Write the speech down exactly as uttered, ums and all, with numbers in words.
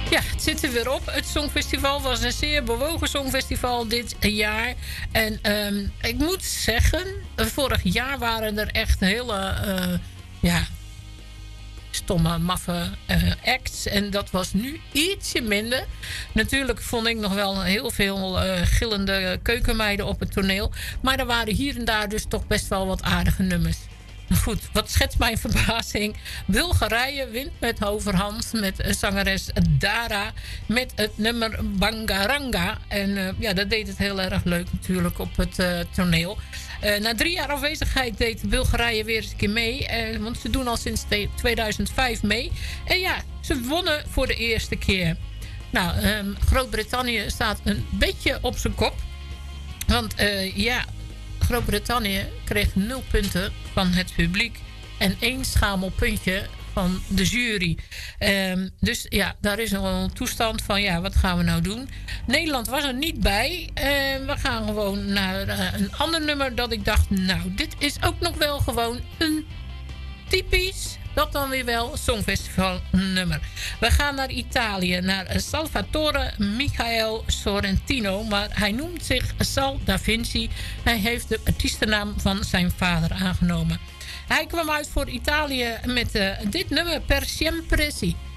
Ja, het zit er weer op. Het Songfestival was een zeer bewogen Songfestival dit jaar. En um, ik moet zeggen, vorig jaar waren er echt hele uh, ja, stomme, maffe uh, acts. En dat was nu ietsje minder. Natuurlijk vond ik nog wel heel veel uh, gillende keukenmeiden op het toneel. Maar er waren hier en daar dus toch best wel wat aardige nummers. Goed, wat schetst mijn verbazing? Bulgarije wint met overhand met zangeres Dara met het nummer Bangaranga. En uh, ja, dat deed het heel erg leuk natuurlijk op het uh, toneel. Uh, na drie jaar afwezigheid deed Bulgarije weer eens een keer mee. Uh, want ze doen al sinds tweeduizend vijf mee. En ja, ze wonnen voor de eerste keer. Nou, um, Groot-Brittannië staat een beetje op zijn kop. Want uh, ja... Groot-Brittannië kreeg nul punten van het publiek en één schamelpuntje van de jury. Um, dus ja, daar is nog een toestand van, ja, wat gaan we nou doen? Nederland was er niet bij. Uh, we gaan gewoon naar uh, een ander nummer dat ik dacht, nou, dit is ook nog wel gewoon een typisch, dat dan weer wel, Songfestival nummer. We gaan naar Italië, naar Salvatore Michael Sorrentino. Maar hij noemt zich Sal Da Vinci. Hij heeft de artiestennaam van zijn vader aangenomen. Hij kwam uit voor Italië met uh, dit nummer, Per Sempre Si.